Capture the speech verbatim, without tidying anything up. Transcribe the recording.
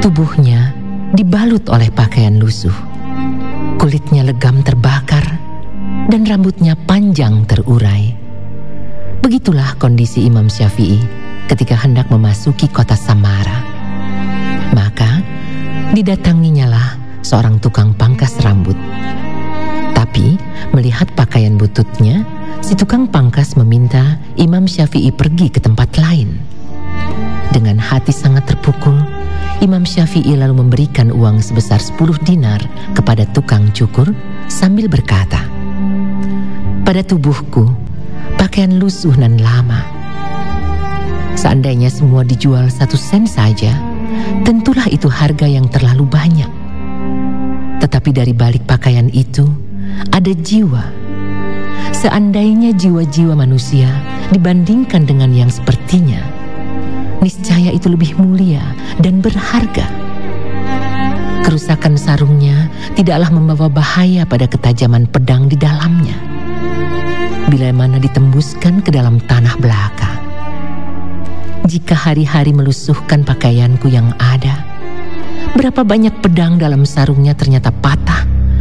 Tubuhnya dibalut oleh pakaian lusuh. Kulitnya legam terbakar dan rambutnya panjang terurai. Begitulah kondisi Imam Syafi'i ketika hendak memasuki kota Samara. Maka didatanginyalah seorang tukang pangkas rambut. Tapi melihat pakaian bututnya, si tukang pangkas meminta Imam Syafi'i pergi ke tempat lain. Dengan hati sangat terpukul, Imam Syafi'i lalu memberikan uang sebesar sepuluh dinar kepada tukang cukur sambil berkata, "Pada tubuhku, pakaian lusuh nan lama. Seandainya semua dijual satu sen saja, tentulah itu harga yang terlalu banyak. Tetapi dari balik pakaian itu, ada jiwa. Seandainya jiwa-jiwa manusia dibandingkan dengan yang sepertinya, niscaya itu lebih mulia dan berharga. Kerusakan sarungnya tidaklah membawa bahaya pada ketajaman pedang di dalamnya, bila mana ditembuskan ke dalam tanah belaka. Jika hari-hari melusuhkan pakaianku yang ada, berapa banyak pedang dalam sarungnya ternyata patah